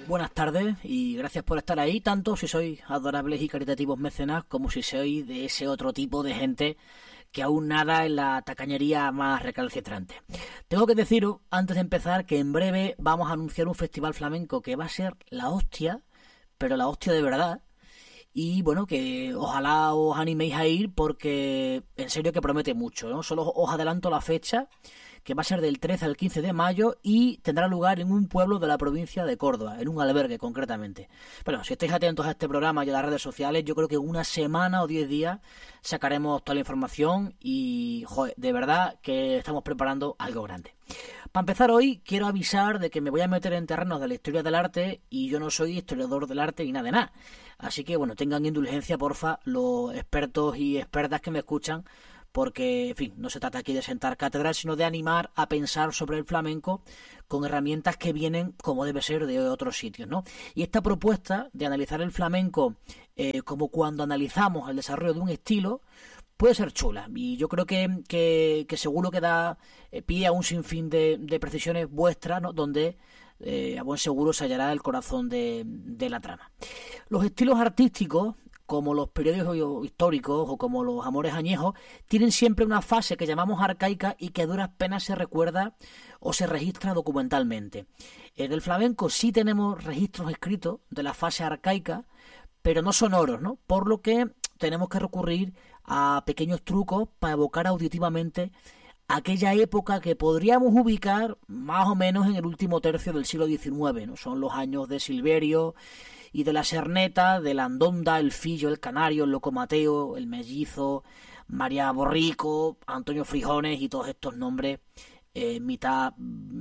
Buenas tardes y gracias por estar ahí, tanto si sois adorables y caritativos mecenas como si sois de ese otro tipo de gente que aún nada en la tacañería más recalcitrante. Tengo que deciros, antes de empezar, que en breve vamos a anunciar un festival flamenco que va a ser la hostia, pero la hostia de verdad. Y bueno, que ojalá os animéis a ir porque en serio que promete mucho, ¿no? Solo os adelanto la fecha, que va a ser del 13 al 15 de mayo y tendrá lugar en un pueblo de la provincia de Córdoba, en un albergue concretamente. Pero si estáis atentos a este programa y a las redes sociales, yo creo que una semana o 10 días sacaremos toda la información y, joder, de verdad que estamos preparando algo grande. Para empezar hoy, quiero avisar de que me voy a meter en terrenos de la historia del arte y yo no soy historiador del arte ni nada de nada. Así que, bueno, tengan indulgencia, porfa, los expertos y expertas que me escuchan, porque, en fin, no se trata aquí de sentar cátedra, sino de animar a pensar sobre el flamenco con herramientas que vienen, como debe ser, de otros sitios, ¿no? Y esta propuesta de analizar el flamenco como cuando analizamos el desarrollo de un estilo puede ser chula, y yo creo que seguro que da pie a un sinfín de precisiones vuestras, ¿no? Donde a buen seguro se hallará el corazón de la trama. Los estilos artísticos, como los periodos históricos o como los amores añejos, tienen siempre una fase que llamamos arcaica y que a duras penas se recuerda o se registra documentalmente. En el flamenco sí tenemos registros escritos de la fase arcaica, pero no sonoros, ¿no? Por lo que tenemos que recurrir a pequeños trucos para evocar auditivamente aquella época que podríamos ubicar más o menos en el último tercio del siglo XIX, ¿no? Son los años de Silverio y de la Serneta, de la Andonda, el Fillo, el Canario, el Loco Mateo, el Mellizo, María Borrico, Antonio Frijones y todos estos nombres mitad,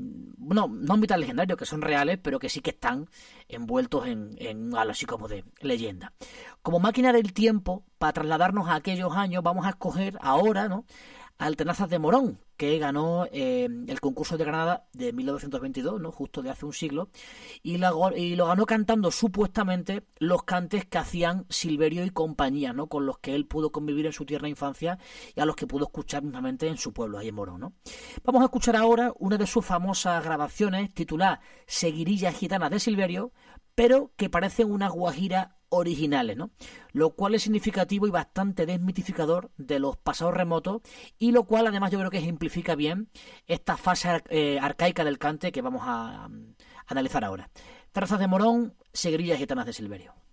no mitad legendarios, que son reales, pero que sí que están envueltos en algo así como de leyenda. Como máquina del tiempo, para trasladarnos a aquellos años, vamos a escoger ahora, ¿no?, al Tenazas de Morón, que ganó el concurso de Granada de 1922, ¿no?, justo de hace un siglo, y lo ganó cantando supuestamente los cantes que hacían Silverio y compañía, ¿no?, con los que él pudo convivir en su tierna infancia y a los que pudo escuchar mismamente en su pueblo, ahí en Morón, ¿no? Vamos a escuchar ahora una de sus famosas grabaciones titulada Seguirillas Gitanas de Silverio, pero que parecen unas guajiras originales, ¿no? Lo cual es significativo y bastante desmitificador de los pasados remotos, y lo cual además yo creo que ejemplifica bien esta fase arcaica del cante que vamos a analizar ahora. Terrazas de Morón, Seguirillas Gitanas de Silverio.